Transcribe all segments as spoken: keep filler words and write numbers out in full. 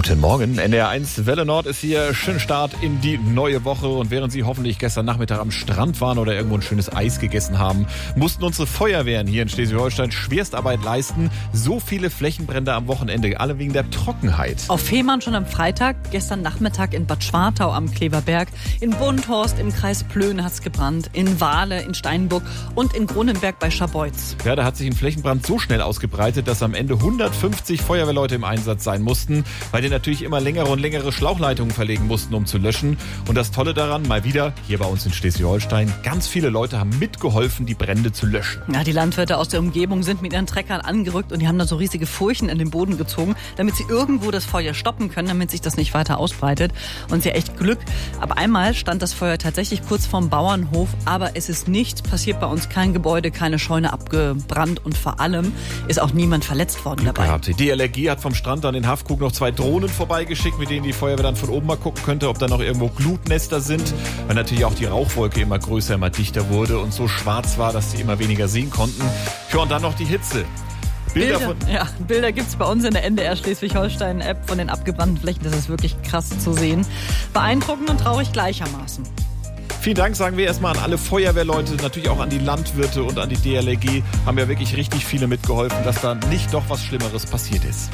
Guten Morgen, N D R eins Welle Nord ist hier. Schönen Start in die neue Woche. Und während Sie hoffentlich gestern Nachmittag am Strand waren oder irgendwo ein schönes Eis gegessen haben, mussten unsere Feuerwehren hier in Schleswig-Holstein Schwerstarbeit leisten. So viele Flächenbrände am Wochenende, alle wegen der Trockenheit. Auf Fehmarn schon am Freitag, gestern Nachmittag in Bad Schwartau am Kleverberg, in Bunthorst im Kreis Plön hat's gebrannt, in Wahle, in Steinburg und in Grunenberg bei Scharbeutz. Ja, da hat sich ein Flächenbrand so schnell ausgebreitet, dass am Ende hundertfünfzig Feuerwehrleute im Einsatz sein mussten, weil die natürlich immer längere und längere Schlauchleitungen verlegen mussten, um zu löschen. Und das Tolle daran, mal wieder, hier bei uns in Schleswig-Holstein, ganz viele Leute haben mitgeholfen, die Brände zu löschen. Ja, die Landwirte aus der Umgebung sind mit ihren Treckern angerückt und die haben da so riesige Furchen in den Boden gezogen, damit sie irgendwo das Feuer stoppen können, damit sich das nicht weiter ausbreitet. Und sie haben echt Glück. Aber einmal stand das Feuer tatsächlich kurz vorm Bauernhof, aber es ist nichts passiert bei uns, kein Gebäude, keine Scheune abgebrannt und vor allem ist auch niemand verletzt worden Glück dabei. Gehabt. Die D L R G hat vom Strand an den Haffkrug noch zwei Drohnen vorbeigeschickt, mit denen die Feuerwehr dann von oben mal gucken könnte, ob da noch irgendwo Glutnester sind, weil natürlich auch die Rauchwolke immer größer, immer dichter wurde und so schwarz war, dass sie immer weniger sehen konnten. Ja, und dann noch die Hitze. Bilder, Bilder, von ja, Bilder gibt's bei uns in der N D R Schleswig-Holstein-App von den abgebrannten Flächen. Das ist wirklich krass zu sehen. Beeindruckend und traurig gleichermaßen. Vielen Dank, sagen wir erstmal an alle Feuerwehrleute, natürlich auch an die Landwirte und an die D L R G. Haben ja wirklich richtig viele mitgeholfen, dass da nicht doch was Schlimmeres passiert ist.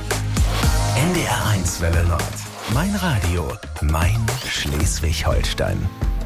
N D R eins Welle Nord. Mein Radio, mein Schleswig-Holstein.